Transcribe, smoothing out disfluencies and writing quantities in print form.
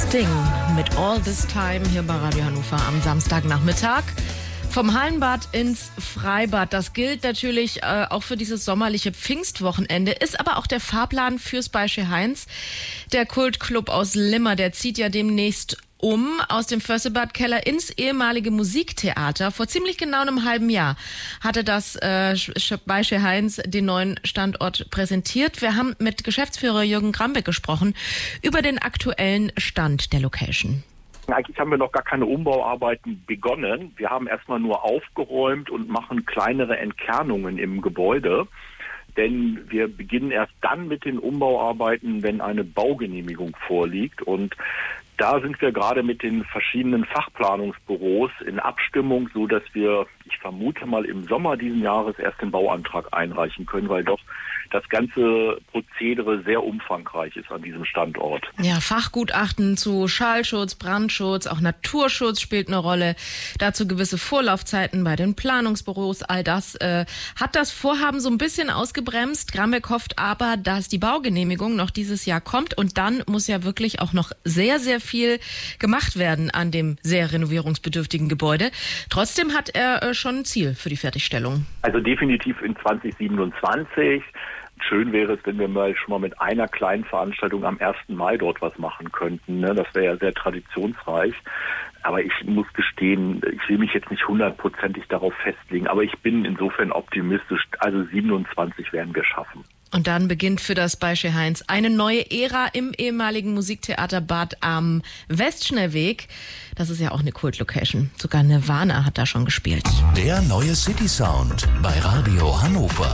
Sting mit All This Time hier bei Radio Hannover am Samstagnachmittag. Vom Hallenbad ins Freibad. Das gilt natürlich auch für dieses sommerliche Pfingstwochenende, ist aber auch der Fahrplan fürs Bayerische Heinz. Der Kultclub aus Limmer, der zieht ja demnächst aus dem Förstebadkeller ins ehemalige Musiktheater. Vor ziemlich genau einem halben Jahr hatte das Bayerische Heinz den neuen Standort präsentiert. Wir haben mit Geschäftsführer Jürgen Grambeck gesprochen über den aktuellen Stand der Location. Eigentlich haben wir noch gar keine Umbauarbeiten begonnen. Wir haben erstmal nur aufgeräumt und machen kleinere Entkernungen im Gebäude. Denn wir beginnen erst dann mit den Umbauarbeiten, wenn eine Baugenehmigung vorliegt. Und da sind wir gerade mit den verschiedenen Fachplanungsbüros in Abstimmung, so dass wir, ich vermute mal, im Sommer diesen Jahres erst den Bauantrag einreichen können, weil doch das ganze Prozedere sehr umfangreich ist an diesem Standort. Ja, Fachgutachten zu Schallschutz, Brandschutz, auch Naturschutz spielt eine Rolle. Dazu gewisse Vorlaufzeiten bei den Planungsbüros. All das hat das Vorhaben so ein bisschen ausgebremst. Grambeck hofft aber, dass die Baugenehmigung noch dieses Jahr kommt. Und dann muss ja wirklich auch noch sehr, sehr viel gemacht werden an dem sehr renovierungsbedürftigen Gebäude. Trotzdem hat er schon ein Ziel für die Fertigstellung. Also definitiv in 2027. Schön wäre es, wenn wir schon mal mit einer kleinen Veranstaltung am 1. Mai dort was machen könnten. Das wäre ja sehr traditionsreich. Aber ich muss gestehen, ich will mich jetzt nicht 100%ig darauf festlegen. Aber ich bin insofern optimistisch. Also 27 werden wir schaffen. Und dann beginnt für das Bayerische Heinz eine neue Ära im ehemaligen Musiktheaterbad am Westschnellweg. Das ist ja auch eine Kultlocation. Sogar Nirvana hat da schon gespielt. Der neue City Sound bei Radio Hannover.